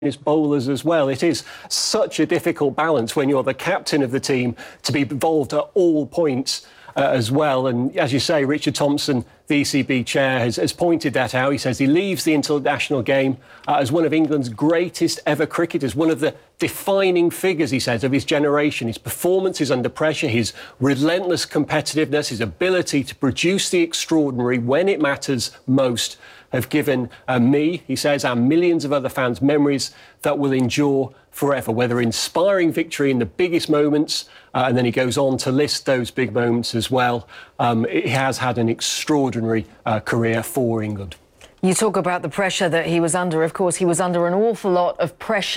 his bowlers as well. It is such a difficult balance when you're the captain of the team to be involved at all points as well. And as you say, Richard Thompson, the ECB chair, has pointed that out. He says he leaves the international game as one of England's greatest ever cricketers, one of the defining figures, he says, of his generation. His performances under pressure, his relentless competitiveness, his ability to produce the extraordinary when it matters most have given me, he says, and millions of other fans memories that will endure forever, whether inspiring victory in the biggest moments, and then he goes on to list those big moments as well. He has had an extraordinary career for England. You talk about the pressure that he was under. Of course, he was under an awful lot of pressure.